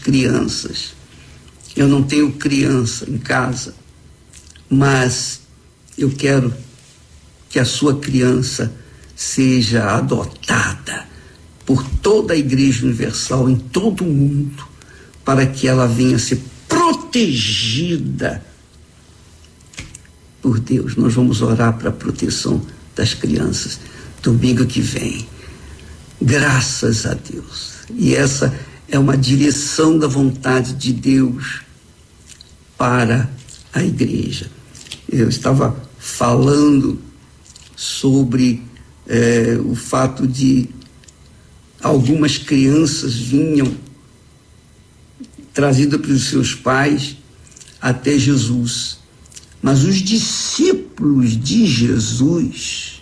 crianças. Eu não tenho criança em casa, mas eu quero que a sua criança seja adotada por toda a Igreja Universal em todo o mundo, para que ela venha a ser protegida por Deus. Nós vamos orar para a proteção das crianças domingo que vem. Graças a Deus. E essa é uma direção da vontade de Deus para a igreja. Eu estava falando sobre o fato de algumas crianças vinham trazidas pelos seus pais até Jesus. Mas os discípulos de Jesus,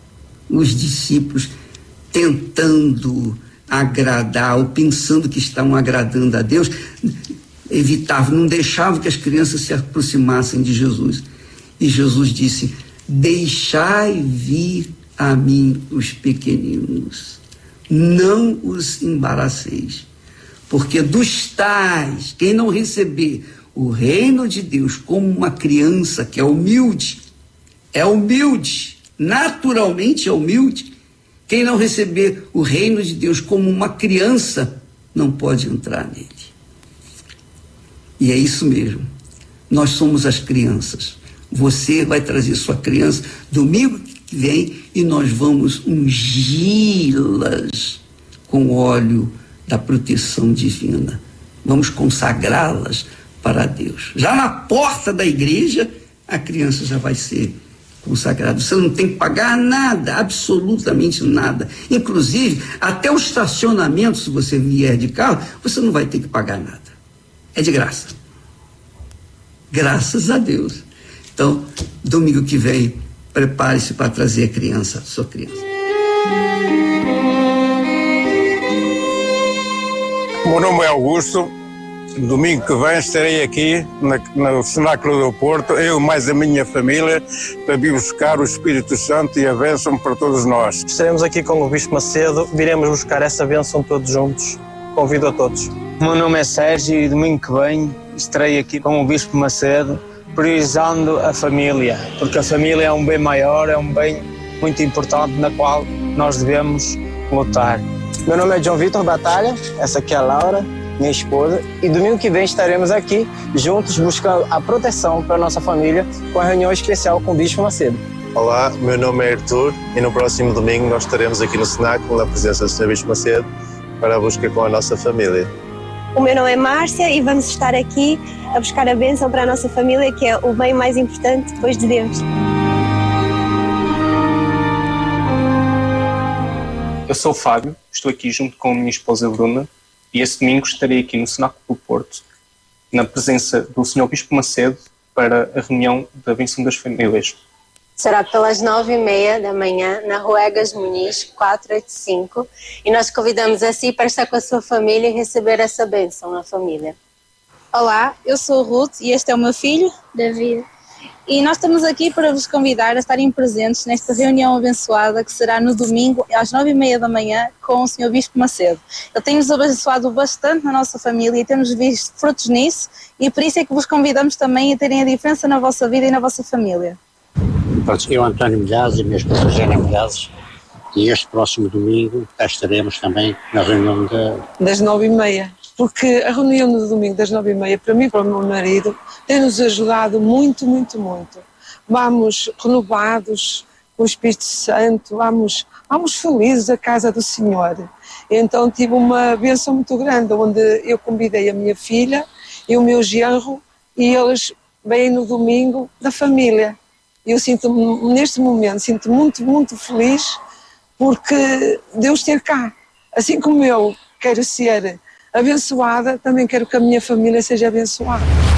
tentando agradar ou pensando que estavam agradando a Deus, evitavam, não deixavam que as crianças se aproximassem de Jesus. E Jesus disse: deixai vir a mim os pequeninos, não os embaraceis, porque dos tais, quem não receber o reino de Deus como uma criança que é humilde, naturalmente é humilde, quem não receber o reino de Deus como uma criança não pode entrar nele. E é isso mesmo, nós somos as crianças. Você vai trazer sua criança domingo que vem e nós vamos ungi-las com óleo da proteção divina. Vamos consagrá-las para Deus. Já na porta da igreja, a criança já vai ser consagrada. Você não tem que pagar nada, absolutamente nada. Inclusive, até o estacionamento, se você vier de carro, você não vai ter que pagar nada. É de graça. Graças a Deus. Então, domingo que vem, prepare-se para trazer a criança, sua criança. Meu nome é Augusto. Domingo que vem estarei aqui no Cenáculo do Porto, eu mais a minha família, para vir buscar o Espírito Santo e a bênção para todos nós. Estaremos aqui com o Bispo Macedo, viremos buscar essa bênção todos juntos. Convido a todos. O meu nome é Sérgio e domingo que vem estarei aqui com o Bispo Macedo, priorizando a família, porque a família é um bem maior, é um bem muito importante na qual nós devemos lutar. Meu nome é João Vitor Batalha, essa aqui é a Laura, minha esposa, e domingo que vem estaremos aqui juntos buscando a proteção para a nossa família com a reunião especial com o Bispo Macedo. Olá, meu nome é Arthur e no próximo domingo nós estaremos aqui no Cenáculo, na presença do Sr. Bispo Macedo, para a busca com a nossa família. O meu nome é Márcia e vamos estar aqui a buscar a bênção para a nossa família, que é o bem mais importante depois de Deus. Eu sou o Fábio, estou aqui junto com a minha esposa Bruna e este domingo estarei aqui no Cenáculo do Porto, na presença do Sr. Bispo Macedo, para a reunião da bênção das famílias. Será pelas 9h30 da manhã, na Rua Egas Muniz, 485, e nós convidamos a si para estar com a sua família e receber essa bênção na família. Olá, eu sou o Ruth e este é o meu filho, David. E nós estamos aqui para vos convidar a estarem presentes nesta reunião abençoada que será no domingo às 9h30 da manhã com o Sr. Bispo Macedo. Ele tem-nos abençoado bastante na nossa família e temos visto frutos nisso e por isso é que vos convidamos também a terem a diferença na vossa vida e na vossa família. Eu, António Milhazes e minha esposa Jana Milhazes, e este próximo domingo cá estaremos também na reunião das 9h30. Porque a reunião no domingo das 9h30, para mim e para o meu marido, tem-nos ajudado muito, muito, muito. Vamos renovados com o Espírito Santo, vamos felizes à casa do Senhor. Então tive uma bênção muito grande, onde eu convidei a minha filha e o meu genro, e eles vêm no domingo da família. E eu sinto-me, neste momento, sinto-me muito, muito feliz, porque Deus esteve cá. Assim como eu quero ser abençoada, também quero que a minha família seja abençoada.